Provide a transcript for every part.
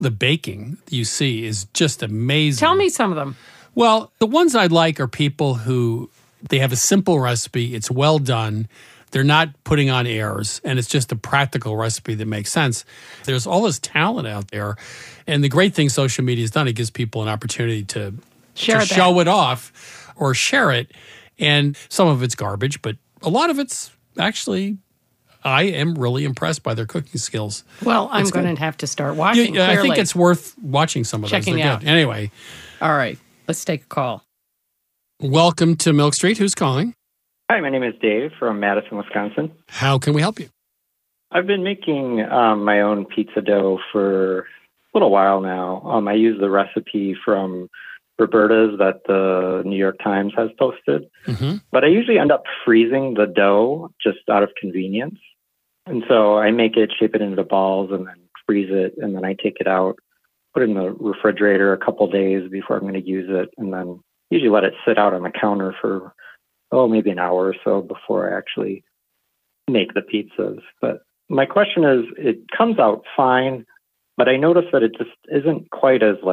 the baking you see is just amazing. Tell me some of them. Well, the ones I like are people who, they have a simple recipe, it's well done, they're not putting on airs, and it's just a practical recipe that makes sense. There's all this talent out there, and the great thing social media has done, it gives people an opportunity to show it off or share it, and some of it's garbage, but a lot of it's actually, I am really impressed by their cooking skills. Well, I'm going to have to start watching, clearly. I think it's worth watching some of those. Checking out. Good. Anyway. All right, let's take a call. Welcome to Milk Street. Who's calling? Hi, my name is Dave from Madison, Wisconsin. How can we help you? I've been making my own pizza dough for a little while now. I use the recipe from Roberta's that the New York Times has posted. Mm-hmm. But I usually end up freezing the dough just out of convenience. And so I make it, shape it into balls, and then freeze it, and then I take it out, put it in the refrigerator a couple days before I'm going to use it, and then usually let it sit out on the counter for maybe an hour or so before I actually make the pizzas. But my question is, it comes out fine, but I notice that it just isn't quite as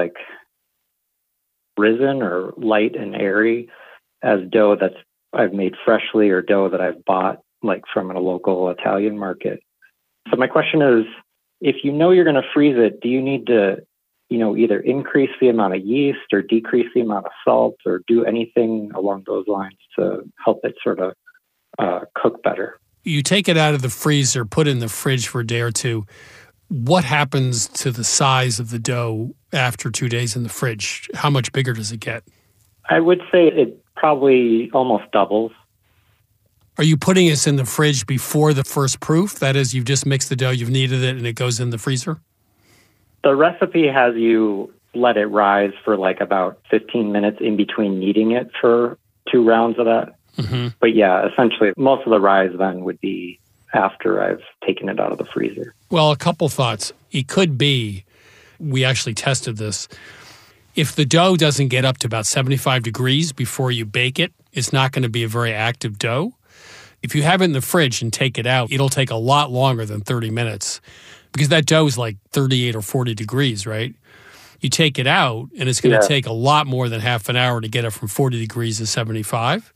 risen or light and airy as dough that's I've made freshly or dough that I've bought from a local Italian market. So my question is, if you know you're going to freeze it, do you need to either increase the amount of yeast or decrease the amount of salt or do anything along those lines to help it sort of cook better? You take it out of the freezer, put it in the fridge for a day or two. What happens to the size of the dough after 2 days in the fridge? How much bigger does it get? I would say it probably almost doubles. Are you putting this in the fridge before the first proof? That is, you've just mixed the dough, you've kneaded it, and it goes in the freezer? The recipe has you let it rise for about 15 minutes in between kneading it for 2 rounds of that. Mm-hmm. But yeah, essentially, most of the rise then would be after I've taken it out of the freezer. Well, a couple thoughts. It could be, we actually tested this, if the dough doesn't get up to about 75 degrees before you bake it, it's not going to be a very active dough. If you have it in the fridge and take it out, it'll take a lot longer than 30 minutes. Because that dough is 38 or 40 degrees, right? You take it out, and it's going to take a lot more than half an hour to get it from 40 degrees to 75.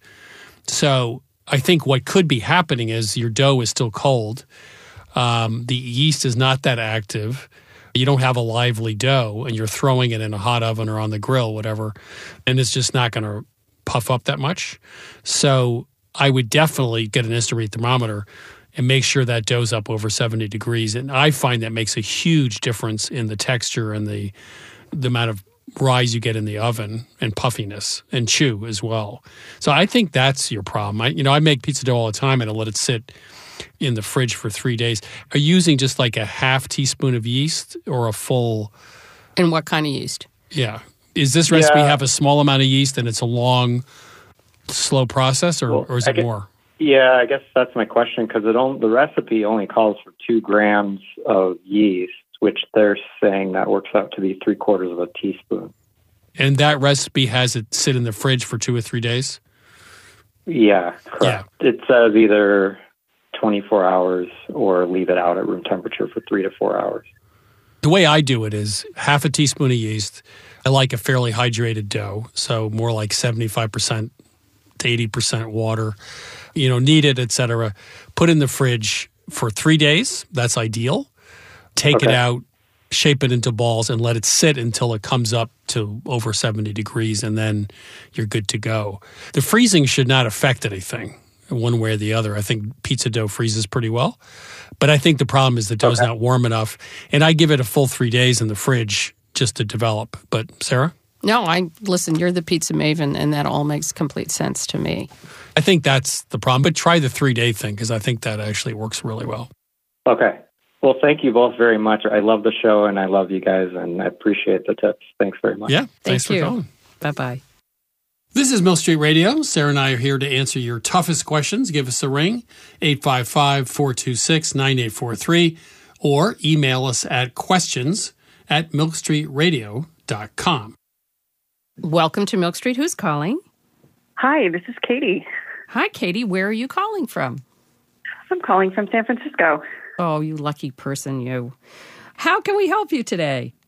So I think what could be happening is your dough is still cold. The yeast is not that active. You don't have a lively dough, and you're throwing it in a hot oven or on the grill, whatever, and it's just not going to puff up that much. So I would definitely get an Instaread thermometer and make sure that dough's up over 70 degrees. And I find that makes a huge difference in the texture and the amount of rise you get in the oven and puffiness and chew as well. So I think that's your problem. I make pizza dough all the time and I let it sit in the fridge for 3 days. Are you using just a half teaspoon of yeast or a full? And what kind of yeast? Yeah. Is this recipe have a small amount of yeast and it's a long, slow process or is it more? Yeah, I guess that's my question because the recipe only calls for 2 grams of yeast, which they're saying that works out to be 3/4 of a teaspoon. And that recipe has it sit in the fridge for 2 or 3 days? Yeah, correct. Yeah. It says either 24 hours or leave it out at room temperature for 3 to 4 hours. The way I do it is half a teaspoon of yeast. I like a fairly hydrated dough, so more like 75% to 80% water. Knead it, etc. Put in the fridge for 3 days. That's ideal. Take it out, shape it into balls, and let it sit until it comes up to over 70 degrees, and then you're good to go. The freezing should not affect anything one way or the other. I think pizza dough freezes pretty well. But I think the problem is the dough's not warm enough. And I give it a full 3 days in the fridge just to develop. But Sarah? No, listen, you're the pizza maven, and that all makes complete sense to me. I think that's the problem. But try the 3-day thing because I think that actually works really well. Okay. Well, thank you both very much. I love the show, and I love you guys, and I appreciate the tips. Thanks very much. Yeah, thanks for calling. Bye-bye. This is Milk Street Radio. Sarah and I are here to answer your toughest questions. Give us a ring, 855-426-9843, or email us at questions@milkstreetradio.com. Welcome to Milk Street. Who's calling? Hi, this is Katie. Hi, Katie. Where are you calling from? I'm calling from San Francisco. Oh, you lucky person, you. How can we help you today?